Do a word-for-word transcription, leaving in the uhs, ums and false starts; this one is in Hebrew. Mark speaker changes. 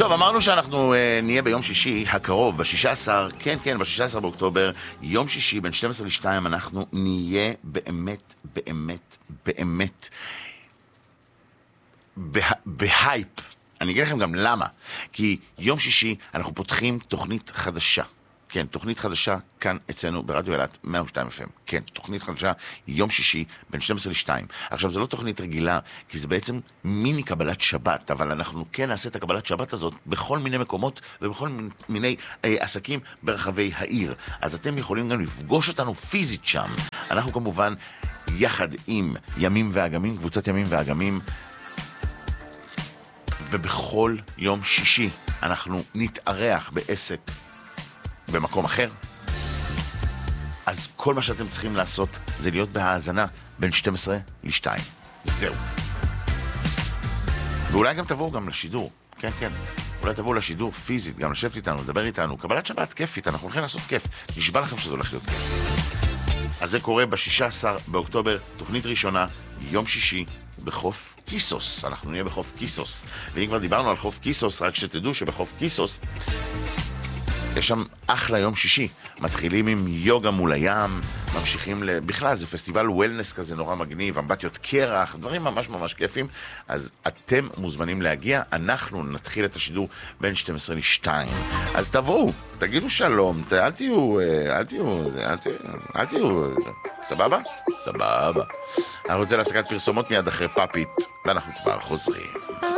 Speaker 1: טוב, אמרנו שאנחנו uh, נהיה ביום שישי הקרוב, ב-שישה עשר, כן, כן, ב-שישה עשר באוקטובר, יום שישי, בין שתים עשרה לשתיים, אנחנו נהיה באמת, באמת, באמת, בה, בהייפ. אני אגיד לכם גם למה. כי יום שישי אנחנו פותחים תוכנית חדשה. כן, תוכנית חדשה כאן אצלנו ברדיו אילת מאה ושתיים אף אם. כן, תוכנית חדשה, יום שישי, בין שתים עשרה לשתיים. עכשיו, זה לא תוכנית רגילה, כי זה בעצם מיני קבלת שבת, אבל אנחנו כן נעשה את הקבלת שבת הזאת בכל מיני מקומות ובכל מיני אה, עסקים ברחבי העיר. אז אתם יכולים גם לפגוש אותנו פיזית שם. אנחנו כמובן, יחד עם ימים ואגמים, קבוצת ימים ואגמים, ובכל יום שישי אנחנו נתארח בעסק במקום אחר. אז כל מה שאתם צריכים לעשות זה להיות בהאזנה בין שתים עשרה לשתיים. זהו. ואולי גם תבואו גם לשידור. כן, כן. אולי תבואו לשידור פיזית, גם לשבת איתנו, לדבר איתנו. קבלת שבת כיפית, אנחנו הולכים לעשות כיף. נשבע לכם שזה הולך להיות כיף. אז זה קורה ב-שישה עשר באוקטובר, תוכנית ראשונה, יום שישי, בחוף קיסוס. אנחנו נהיה בחוף קיסוס. ואם כבר דיברנו על חוף קיסוס, רק שתדעו שבחוף קיסוס יש שם אחלה יום שישי. מתחילים עם יוגה מול הים, ממשיכים ל... בכלל, זה פסטיבל וולנס כזה נורא מגניב, אמבטיות קרח, דברים ממש ממש כיפים. אז אתם מוזמנים להגיע, אנחנו נתחיל את השידור בין שתים עשרה לשתיים. אז תבואו, תגידו שלום, ת... אל תהיו, אל תהיו, אל תהיו, אל תהיו, סבבה? סבבה. אנחנו רוצים להפסקת פרסומות מיד אחרי פאפית, ואנחנו כבר חוזרים.